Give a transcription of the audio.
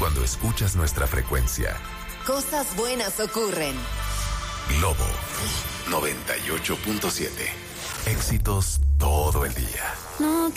cuando escuchas nuestra frecuencia. Cosas buenas ocurren. Globo 98.7. Éxitos todo el día. No